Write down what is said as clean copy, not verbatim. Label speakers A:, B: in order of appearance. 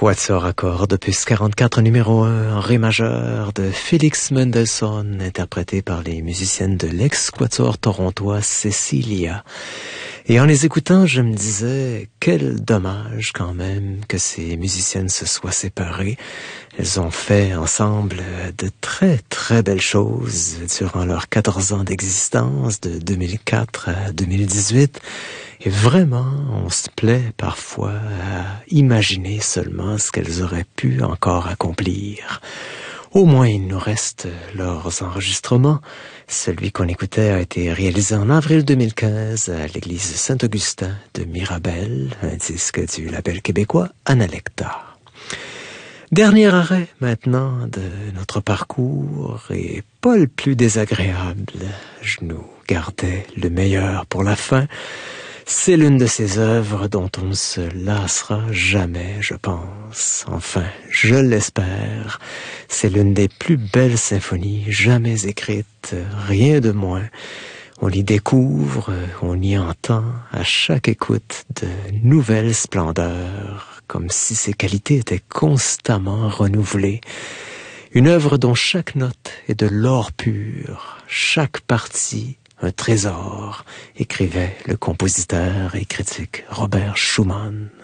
A: Quatuor à cordes, opus 44 numéro 1 en ré majeur de Félix Mendelssohn, interprété par les musiciennes de l'ex-quatuor torontois Cecilia. Et en les écoutant, je me disais, quel dommage quand même que ces musiciennes se soient séparées. Elles ont fait ensemble de très très belles choses durant leurs 14 ans d'existence, de 2004 à 2018. Et vraiment, on se plaît parfois à imaginer seulement ce qu'elles auraient pu encore accomplir. Au moins, il nous reste leurs enregistrements. Celui qu'on écoutait a été réalisé en avril 2015 à l'église Saint-Augustin de Mirabel, un disque du label québécois Analecta. Dernier arrêt maintenant de notre parcours et pas le plus désagréable. Je nous gardais le meilleur pour la fin. C'est l'une de ces œuvres dont on ne se lassera jamais, je pense. Enfin, je l'espère. C'est l'une des plus belles symphonies jamais écrites, rien de moins. On y découvre, on y entend à chaque écoute de nouvelles splendeurs, comme si ses qualités étaient constamment renouvelées. Une œuvre dont chaque note est de l'or pur, chaque partie un trésor, écrivait le compositeur et critique Robert Schumann.